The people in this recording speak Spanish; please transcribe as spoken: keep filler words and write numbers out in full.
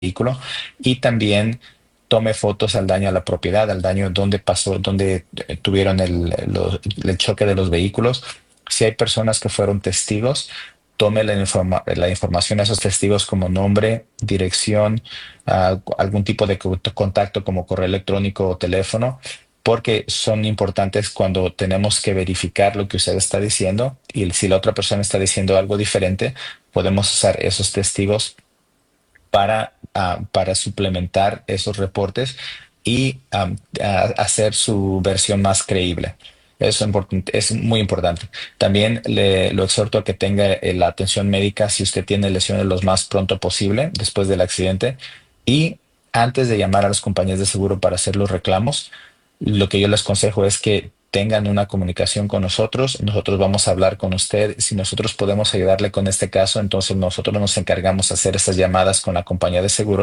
vehículo y también tome fotos al daño a la propiedad, al daño donde pasó, donde eh, tuvieron el, lo- el choque de los vehículos. Si hay personas que fueron testigos, tome la, informa- la información de esos testigos como nombre, dirección, ah, algún tipo de co- contacto como correo electrónico o teléfono, porque son importantes cuando tenemos que verificar lo que usted está diciendo y si la otra persona está diciendo algo diferente, podemos usar esos testigos para, ah, para suplementar esos reportes y am, a- hacer su versión más creíble. Eso es importante, es muy importante. También le lo exhorto a que tenga eh, la atención médica si usted tiene lesiones lo más pronto posible después del accidente y antes de llamar a las compañías de seguro para hacer los reclamos, lo que yo les aconsejo es que tengan una comunicación con nosotros. Nosotros vamos a hablar con usted. Si nosotros podemos ayudarle con este caso, entonces nosotros nos encargamos de hacer estas llamadas con la compañía de seguros